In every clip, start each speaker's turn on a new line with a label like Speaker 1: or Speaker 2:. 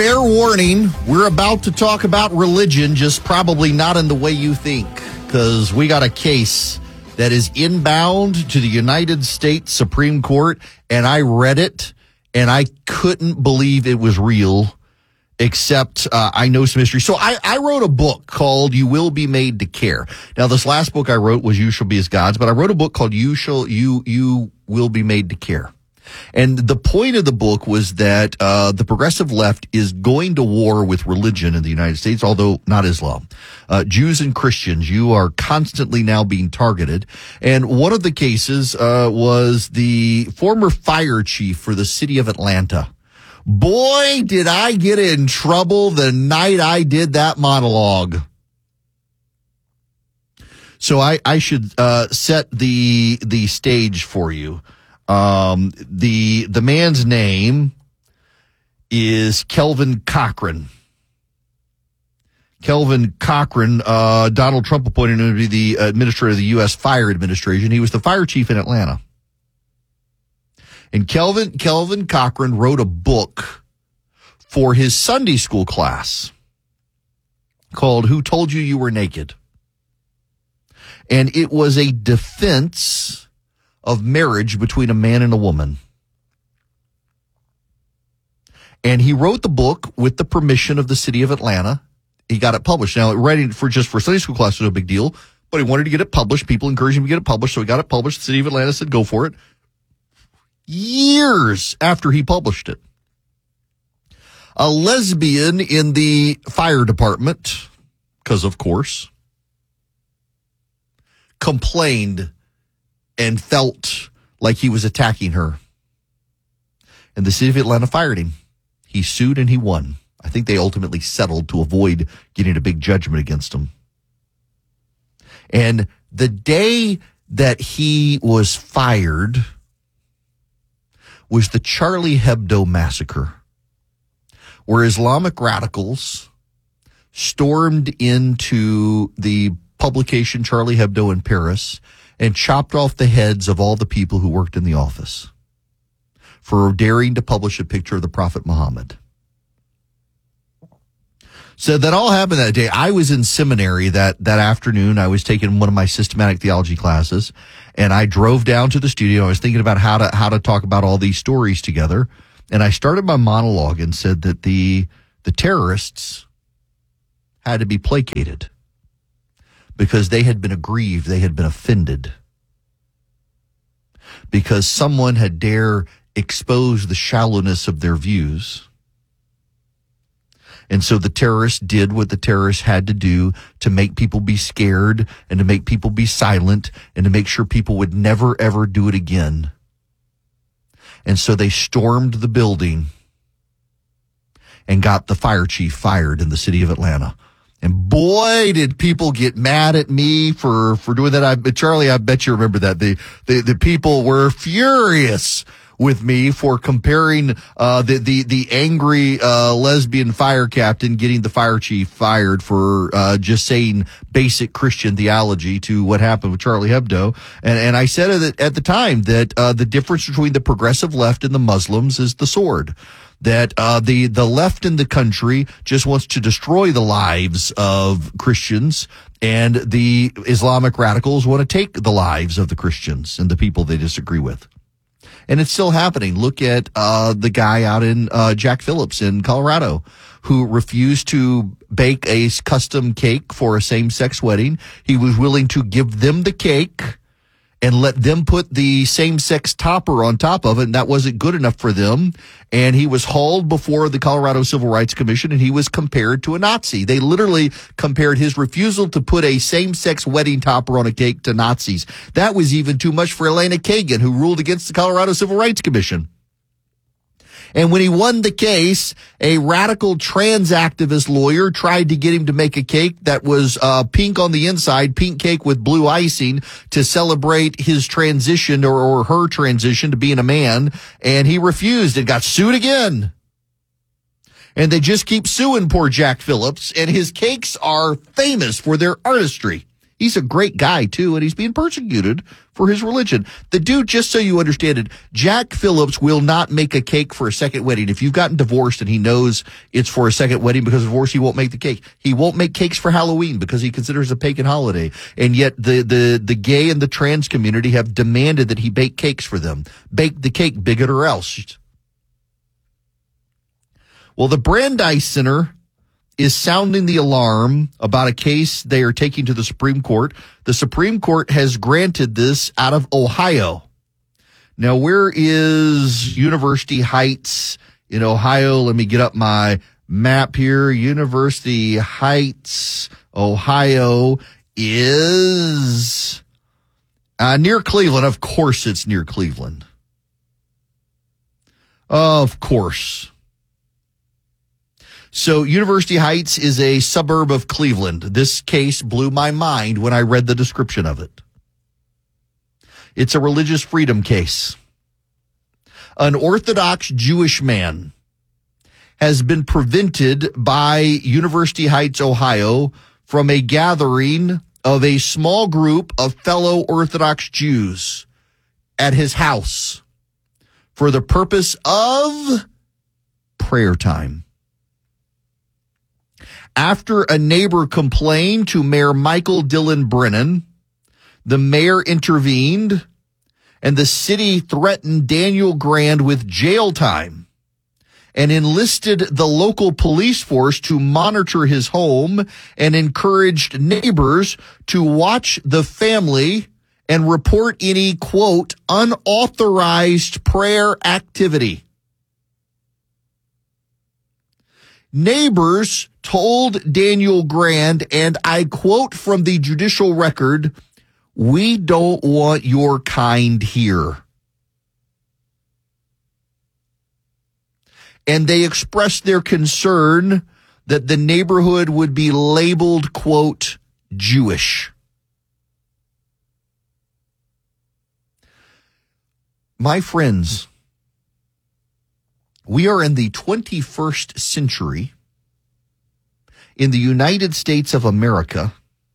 Speaker 1: fair warning, we're about to talk about religion, just probably not in the way you think, because we got a case that is inbound to the United States Supreme Court, and I read it, and I couldn't believe it was real, except I know some history. So I wrote a book called You Will Be Made to Care. Now, this last book I wrote was You Shall Be as Gods, but I wrote a book called You Will Be Made to Care. And the point of the book was that the progressive left is going to war with religion in the United States, although not Islam. Jews and Christians, you are constantly now being targeted. And one of the cases was the former fire chief for the city of Atlanta. Boy, did I get in trouble the night I did that monologue. So I should set the stage for you. The man's name is Kelvin Cochran. Kelvin Cochran, Donald Trump appointed him to be the administrator of the U.S. Fire Administration. He was the fire chief in Atlanta. And Kelvin Cochran wrote a book for his Sunday school class called Who Told You You Were Naked? And it was a defense of marriage between a man and a woman. And he wrote the book with the permission of the city of Atlanta. He got it published. Now, writing for Sunday school class was no big deal, but he wanted to get it published. People encouraged him to get it published, so he got it published. The city of Atlanta said, go for it. Years after he published it, a lesbian in the fire department, because of course, complained and felt like he was attacking her. And the city of Atlanta fired him. He sued and he won. I think they ultimately settled to avoid getting a big judgment against him. And the day that he was fired was the Charlie Hebdo massacre, where Islamic radicals stormed into the publication Charlie Hebdo in Paris and chopped off the heads of all the people who worked in the office for daring to publish a picture of the Prophet Muhammad. So that all happened that day. I was in seminary that afternoon. I was taking one of my systematic theology classes, and I drove down to the studio. I was thinking about how to talk about all these stories together. And I started my monologue and said that the terrorists had to be placated, because they had been aggrieved, they had been offended, because someone had dare expose the shallowness of their views. And so the terrorists did what the terrorists had to do to make people be scared and to make people be silent and to make sure people would never, ever do it again. And so they stormed the building and got the fire chief fired in the city of Atlanta. And boy, did people get mad at me for doing that. Charlie, I bet you remember that. The people were furious with me for comparing the angry lesbian fire captain getting the fire chief fired for just saying basic Christian theology to what happened with Charlie Hebdo. And I said at the time that the difference between the progressive left and the Muslims is the sword. That the left in the country just wants to destroy the lives of Christians, and the Islamic radicals want to take the lives of the Christians and the people they disagree with. And it's still happening. Look at the guy out in Jack Phillips in Colorado, who refused to bake a custom cake for a same-sex wedding. He was willing to give them the cake and let them put the same-sex topper on top of it, and that wasn't good enough for them. And he was hauled before the Colorado Civil Rights Commission, and he was compared to a Nazi. They literally compared his refusal to put a same-sex wedding topper on a cake to Nazis. That was even too much for Elena Kagan, who ruled against the Colorado Civil Rights Commission. And when he won the case, a radical trans activist lawyer tried to get him to make a cake that was pink on the inside, pink cake with blue icing, to celebrate his transition or her transition to being a man. And he refused and got sued again. And they just keep suing poor Jack Phillips. And his cakes are famous for their artistry. He's a great guy, too, and he's being persecuted for his religion. The dude, just so you understand it, Jack Phillips will not make a cake for a second wedding. If you've gotten divorced and he knows it's for a second wedding because of divorce, he won't make the cake. He won't make cakes for Halloween because he considers it a pagan holiday. And yet the gay and the trans community have demanded that he bake cakes for them. Bake the cake, bigot or else. Well, the Brandeis Center is sounding the alarm about a case they are taking to the Supreme Court. The Supreme Court has granted this out of Ohio. Now, where is University Heights in Ohio? Let me get up my map here. University Heights, Ohio is near Cleveland. Of course it's near Cleveland. Of course. So University Heights is a suburb of Cleveland. This case blew my mind when I read the description of it. It's a religious freedom case. An Orthodox Jewish man has been prevented by University Heights, Ohio, from a gathering of a small group of fellow Orthodox Jews at his house for the purpose of prayer time. After a neighbor complained to Mayor Michael Dillon Brennan, the mayor intervened and the city threatened Daniel Grand with jail time and enlisted the local police force to monitor his home and encouraged neighbors to watch the family and report any, quote, unauthorized prayer activity. Neighbors told Daniel Grand, and I quote from the judicial record, "We don't want your kind here." And they expressed their concern that the neighborhood would be labeled, quote, Jewish. My friends, we are in the 21st century in the United States of America,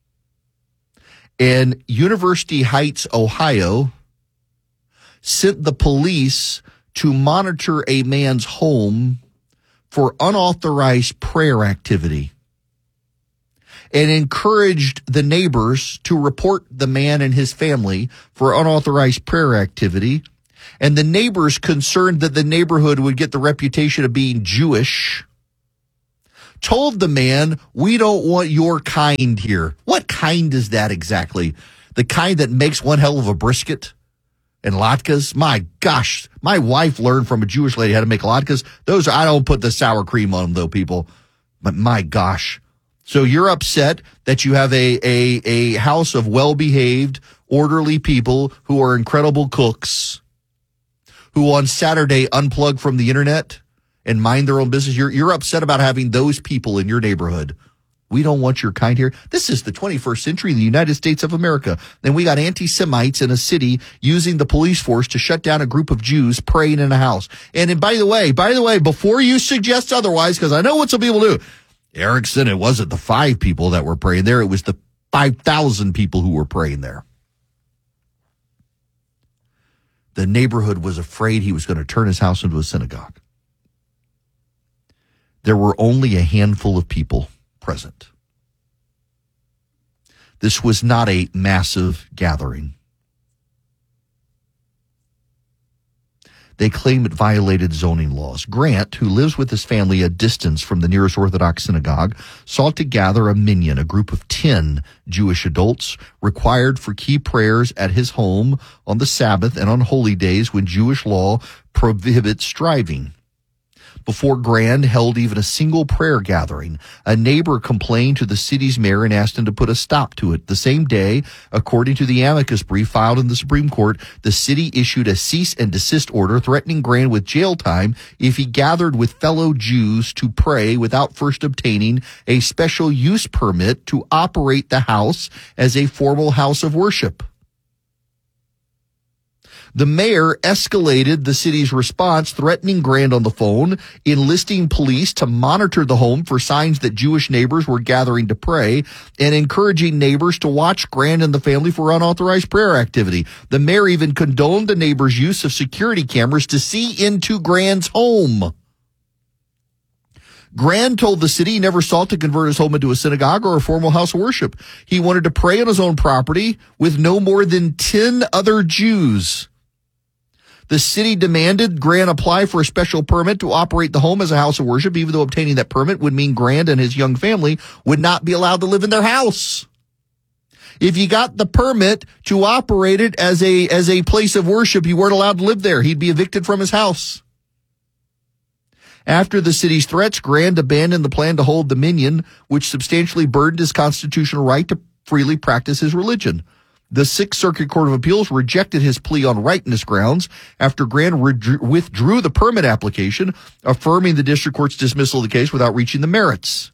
Speaker 1: and University Heights, Ohio, sent the police to monitor a man's home for unauthorized prayer activity and encouraged the neighbors to report the man and his family for unauthorized prayer activity. And the neighbors, concerned that the neighborhood would get the reputation of being Jewish, told the man, "We don't want your kind here." What kind is that exactly? The kind that makes one hell of a brisket and latkes? My gosh, my wife learned from a Jewish lady how to make latkes. Those, I don't put the sour cream on them though, people. But my gosh. So you're upset that you have a house of well-behaved, orderly people who are incredible cooks, who on Saturday unplug from the internet and mind their own business. You're upset about having those people in your neighborhood. We don't want your kind here. This is the 21st century in the United States of America. And we got anti-Semites in a city using the police force to shut down a group of Jews praying in a house. And by the way, before you suggest otherwise, because I know what some people do, Erickson, it wasn't the 5 people that were praying there. It was the 5,000 people who were praying there. The neighborhood was afraid he was going to turn his house into a synagogue. There were only a handful of people present. This was not a massive gathering. They claim it violated zoning laws. Grant, who lives with his family a distance from the nearest Orthodox synagogue, sought to gather a minyan, a group of 10 Jewish adults required for key prayers at his home on the Sabbath and on holy days when Jewish law prohibits striving. Before Grand held even a single prayer gathering, a neighbor complained to the city's mayor and asked him to put a stop to it. The same day, according to the amicus brief filed in the Supreme Court, the city issued a cease and desist order threatening Grand with jail time if he gathered with fellow Jews to pray without first obtaining a special use permit to operate the house as a formal house of worship. The mayor escalated the city's response, threatening Grand on the phone, enlisting police to monitor the home for signs that Jewish neighbors were gathering to pray, and encouraging neighbors to watch Grand and the family for unauthorized prayer activity. The mayor even condoned the neighbors' use of security cameras to see into Grand's home. Grand told the city he never sought to convert his home into a synagogue or a formal house of worship. He wanted to pray on his own property with no more than 10 other Jews. The city demanded Grand apply for a special permit to operate the home as a house of worship, even though obtaining that permit would mean Grand and his young family would not be allowed to live in their house. If you got the permit to operate it as a place of worship, you weren't allowed to live there. He'd be evicted from his house. After the city's threats, Grand abandoned the plan to hold the minyan, which substantially burdened his constitutional right to freely practice his religion. The Sixth Circuit Court of Appeals rejected his plea on rightness grounds after Grand withdrew the permit application, affirming the district court's dismissal of the case without reaching the merits.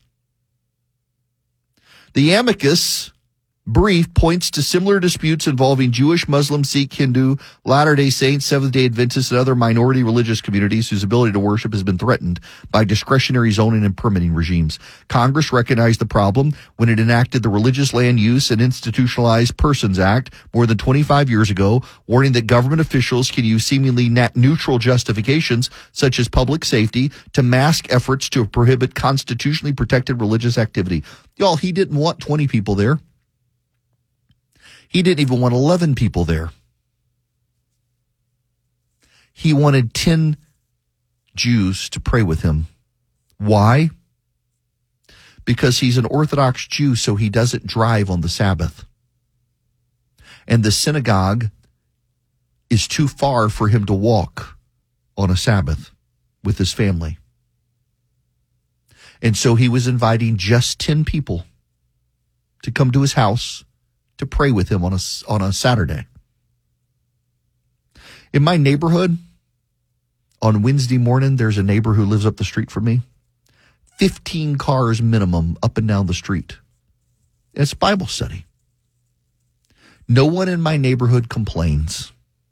Speaker 1: The amicus brief points to similar disputes involving Jewish, Muslim, Sikh, Hindu, Latter-day Saints, Seventh-day Adventists, and other minority religious communities whose ability to worship has been threatened by discretionary zoning and permitting regimes. Congress recognized the problem when it enacted the Religious Land Use and Institutionalized Persons Act more than 25 years ago, warning that government officials can use seemingly neutral justifications, such as public safety, to mask efforts to prohibit constitutionally protected religious activity. Y'all, he didn't want 20 people there. He didn't even want 11 people there. He wanted 10 Jews to pray with him. Why? Because he's an Orthodox Jew, so he doesn't drive on the Sabbath. And the synagogue is too far for him to walk on a Sabbath with his family. And so he was inviting just 10 people to come to his house to pray with him on a Saturday. In my neighborhood, on Wednesday morning, there's a neighbor who lives up the street from me. 15 cars minimum up and down the street. It's Bible study. No one in my neighborhood complains.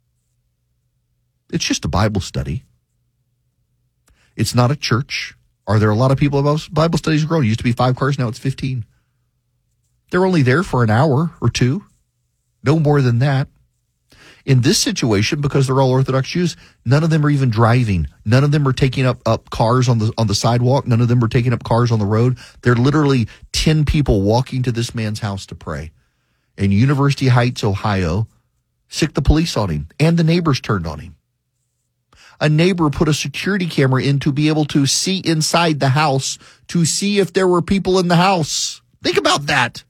Speaker 1: It's just a Bible study. It's not a church. Are there a lot of people about Bible studies growing? It used to be 5 cars, now it's 15. They're only there for an hour or two, no more than that. In this situation, because they're all Orthodox Jews, none of them are even driving. None of them are taking up cars on the sidewalk. None of them are taking up cars on the road. They're literally 10 people walking to this man's house to pray. In University Heights, Ohio, sick the police on him, and the neighbors turned on him. A neighbor put a security camera in to be able to see inside the house to see if there were people in the house. Think about that.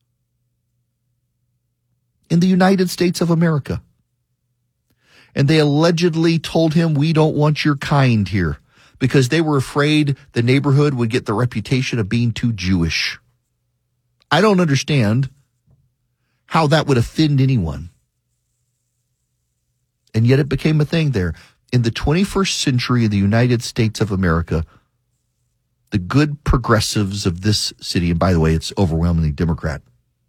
Speaker 1: In the United States of America. And they allegedly told him, we don't want your kind here, because they were afraid the neighborhood would get the reputation of being too Jewish. I don't understand how that would offend anyone. And yet it became a thing there. In the 21st century in the United States of America, the good progressives of this city, and by the way, it's overwhelmingly Democrat,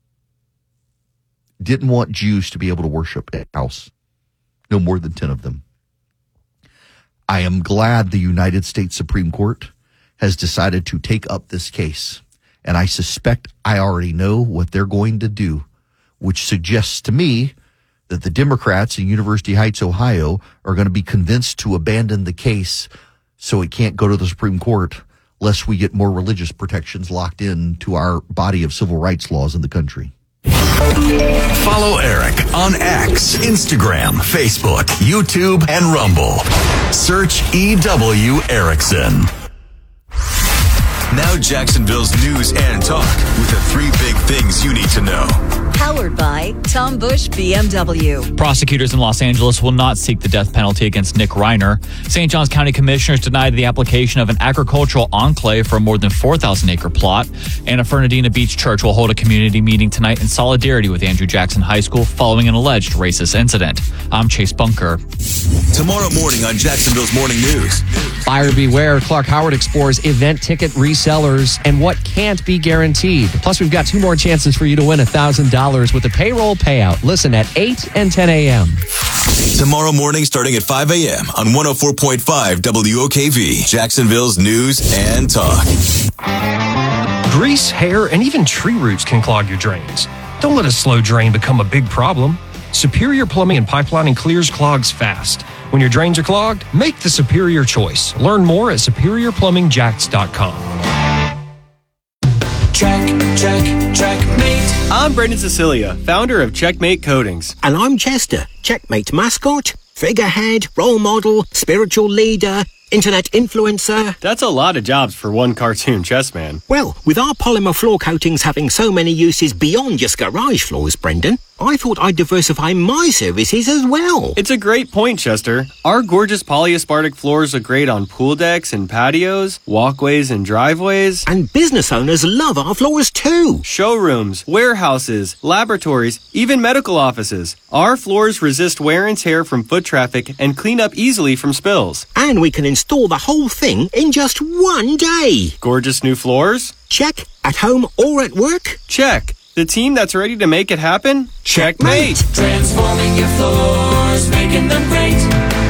Speaker 1: didn't want Jews to be able to worship at a house. No more than 10 of them. I am glad the United States Supreme Court has decided to take up this case. And I suspect I already know what they're going to do, which suggests to me that the Democrats in University Heights, Ohio, are going to be convinced to abandon the case so it can't go to the Supreme Court, lest we get more religious protections locked in to our body of civil rights laws in the country.
Speaker 2: Follow Eric on X, Instagram, Facebook, YouTube, and Rumble. Search EW Erickson. Now Jacksonville's news and talk with the 3 big things you need to know.
Speaker 3: Powered by Tom Bush BMW.
Speaker 4: Prosecutors in Los Angeles will not seek the death penalty against Nick Reiner. St. John's County commissioners denied the application of an agricultural enclave for a more than 4,000-acre plot. And a Fernandina Beach church will hold a community meeting tonight in solidarity with Andrew Jackson High School following an alleged racist incident. I'm Chase Bunker.
Speaker 2: Tomorrow morning on Jacksonville's Morning News.
Speaker 5: Buyer beware. Clark Howard explores event ticket resale sellers and what can't be guaranteed. Plus, we've got 2 more chances for you to win $1,000 with a payroll payout. Listen at 8 and 10 a.m.
Speaker 2: Tomorrow morning starting at 5 a.m. on 104.5 WOKV, Jacksonville's News and Talk.
Speaker 6: Grease, hair, and even tree roots can clog your drains. Don't let a slow drain become a big problem. Superior Plumbing and Pipelining clears clogs fast. When your drains are clogged, make the superior choice. Learn more at superiorplumbingjax.com.
Speaker 7: Checkmate. I'm Brendan Cecilia, founder of Checkmate Coatings.
Speaker 8: And I'm Chester, Checkmate mascot, figurehead, role model, spiritual leader, internet influencer.
Speaker 7: That's a lot of jobs for one cartoon chess man.
Speaker 8: Well, with our polymer floor coatings having so many uses beyond just garage floors, Brendan, I thought I'd diversify my services as well.
Speaker 7: It's a great point, Chester. Our gorgeous polyaspartic floors look great on pool decks and patios, walkways and driveways.
Speaker 8: And business owners love our floors too.
Speaker 7: Showrooms, warehouses, laboratories, even medical offices. Our floors resist wear and tear from foot traffic and clean up easily from spills.
Speaker 8: And we can install the whole thing in just one day.
Speaker 7: Gorgeous new floors?
Speaker 8: Check. At home or at work?
Speaker 7: Check. The team that's ready to make it happen? Checkmate!
Speaker 9: Transforming your floors, making them great.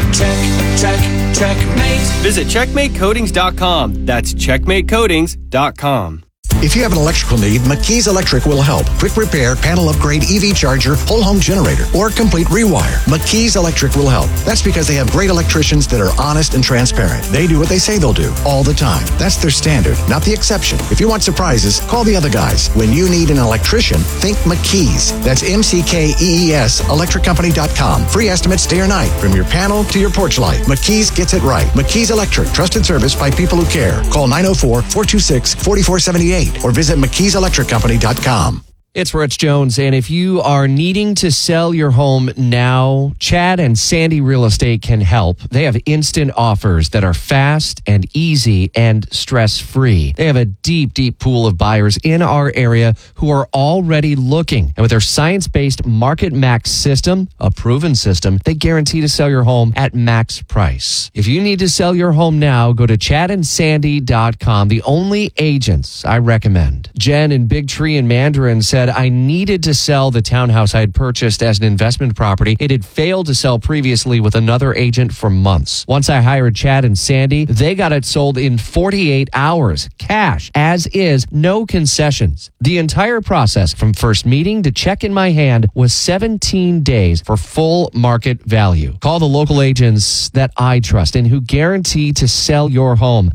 Speaker 9: Checkmate.
Speaker 7: Visit checkmatecoatings.com. That's checkmatecoatings.com.
Speaker 10: If you have an electrical need, McKee's Electric will help. Quick repair, panel upgrade, EV charger, whole home generator, or complete rewire. McKee's Electric will help. That's because they have great electricians that are honest and transparent. They do what they say they'll do, all the time. That's their standard, not the exception. If you want surprises, call the other guys. When you need an electrician, think McKee's. That's MCKEES, electriccompany.com. Free estimates day or night, from your panel to your porch light. McKee's gets it right. McKee's Electric, trusted service by people who care. Call 904-426-4478. Or visit McKeesElectricCompany.com.
Speaker 5: It's Rich Jones, and if you are needing to sell your home now, Chad and Sandy Real Estate can help. They have instant offers that are fast and easy and stress-free. They have a deep, deep pool of buyers in our area who are already looking. And with their science-based Market Max system, a proven system, they guarantee to sell your home at max price. If you need to sell your home now, go to chadandsandy.com, the only agents I recommend. Jen in Big Tree in Mandarin said, I needed to sell the townhouse I had purchased as an investment property. It had failed to sell previously with another agent for months. Once I hired Chad and Sandy, they got it sold in 48 hours. Cash, as is, no concessions. The entire process from first meeting to check in my hand was 17 days for full market value. Call the local agents that I trust and who guarantee to sell your home.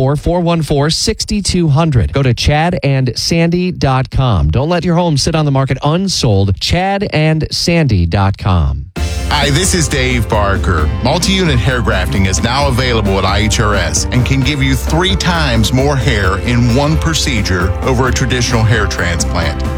Speaker 5: 904-414-6200. Go to chadandsandy.com. Don't let your home sit on the market unsold. chadandsandy.com.
Speaker 11: Hi, this is Dave Barker. Multi-unit hair grafting is now available at IHRS and can give you 3 times more hair in one procedure over a traditional hair transplant.